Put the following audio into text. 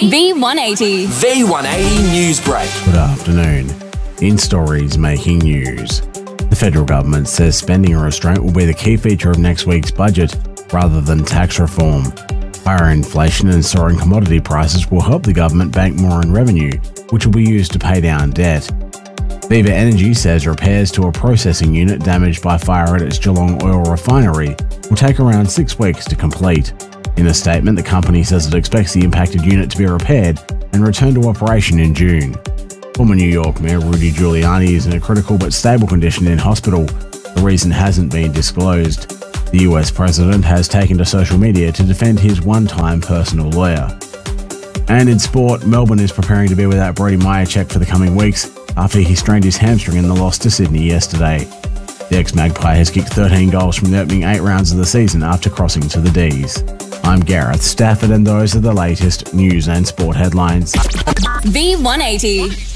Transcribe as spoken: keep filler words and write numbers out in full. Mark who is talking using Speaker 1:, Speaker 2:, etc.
Speaker 1: V one eighty.
Speaker 2: V one eighty News Break.
Speaker 3: Good afternoon. In stories making news. The federal government says spending restraint will be the key feature of next week's budget, rather than tax reform. Higher inflation and soaring commodity prices will help the government bank more in revenue, which will be used to pay down debt. Viva Energy says repairs to a processing unit damaged by fire at its Geelong oil refinery will take around six weeks to complete. In a statement, the company says it expects the impacted unit to be repaired and return to operation in June. Former New York Mayor Rudy Giuliani is in a critical but stable condition in hospital. The reason hasn't been disclosed. The U S president has taken to social media to defend his one-time personal lawyer. And in sport, Melbourne is preparing to be without Brody Mihocek for the coming weeks after he strained his hamstring in the loss to Sydney yesterday. The ex-Magpie has kicked thirteen goals from the opening eight rounds of the season after crossing to the D's. I'm Gareth Stafford, and those are the latest news and sport headlines.
Speaker 1: V one eighty.